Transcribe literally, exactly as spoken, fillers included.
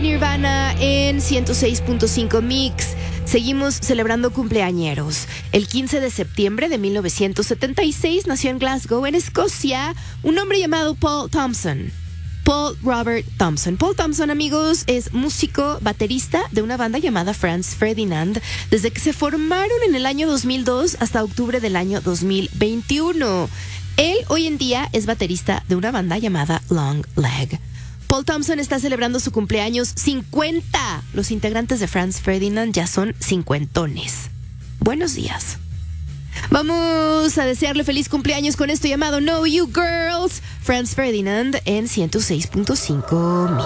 Nirvana en ciento seis punto cinco Mix. Seguimos celebrando cumpleañeros. El quince de septiembre de mil novecientos setenta y seis nació en Glasgow, en Escocia, un hombre llamado Paul Thompson. Paul Robert Thompson. Paul Thompson, amigos, es músico, baterista de una banda llamada Franz Ferdinand, desde que se formaron en el año dos mil dos hasta octubre del año dos mil veintiuno. Él hoy en día es baterista de una banda llamada Long Leg. Paul Thompson está celebrando su cumpleaños cincuenta. Los integrantes de Franz Ferdinand ya son cincuentones. Buenos días. Vamos a desearle feliz cumpleaños con esto llamado Know You Girls. Franz Ferdinand en ciento seis punto cinco.